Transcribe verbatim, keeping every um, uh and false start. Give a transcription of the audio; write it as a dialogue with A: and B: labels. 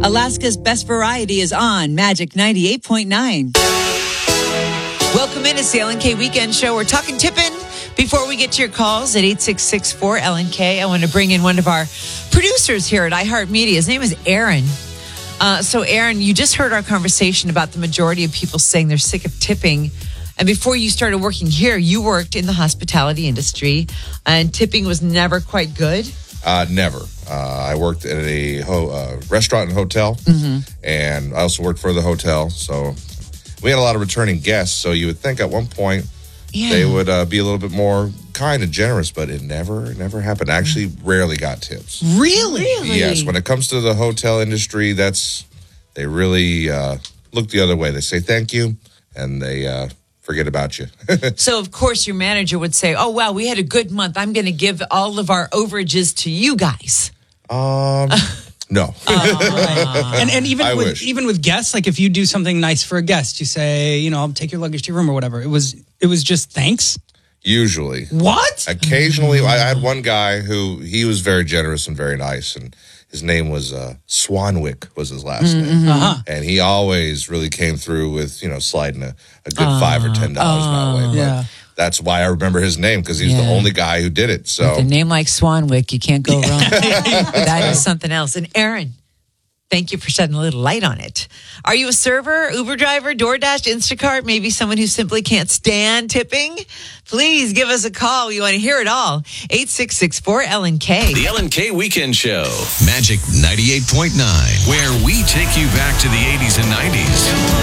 A: Alaska's Best Variety is on Magic ninety-eight point nine. Welcome in. It's the L N K Weekend Show. We're talking tipping. Before we get to your calls at eight six six four L N K, I want to bring in one of our producers here at iHeartMedia. His name is Aaron. Uh, so, Aaron, you just heard our conversation about the majority of people saying they're sick of tipping. And before you started working here, you worked in the hospitality industry, and tipping was never quite good.
B: Uh, never. Uh, I worked at a ho- uh, restaurant and hotel, mm-hmm. and I also worked for the hotel. So we had a lot of returning guests. So you would think at one point yeah. they would uh, be a little bit more kind and generous, but it never, it never happened. I actually rarely got tips.
A: Really? really?
B: Yes. When it comes to the hotel industry, that's they really uh, look the other way. They say thank you, and they uh, forget about you.
A: So, of course, your manager would say, oh, wow, we had a good month. I'm going to give all of our overages to you guys.
B: Um, no.
C: uh, and and even
B: I
C: with
B: wish.
C: even with guests, like if you do something nice for a guest, you say, you know, I'll take your luggage to your room or whatever. It was it was just thanks.
B: Usually.
C: What?
B: Occasionally, I had one guy who he was very generous and very nice, and his name was uh, Swanwick was his last
C: mm-hmm.
B: name,
C: uh-huh.
B: and he always really came through with you know sliding a, a good uh, five or ten dollars uh, my way. But
C: yeah.
B: That's why I remember his name, because he's
A: yeah.
B: the only guy who did it. So
A: with a name like Swanwick, you can't go wrong. That is something else. And Aaron, thank you for shedding a little light on it. Are you a server, Uber driver, DoorDash, Instacart, maybe someone who simply can't stand tipping? Please give us a call. We want to hear it all. eight six six four L N K.
D: The L N K Weekend Show. Magic ninety-eight point nine, where we take you back to the eighties and nineties.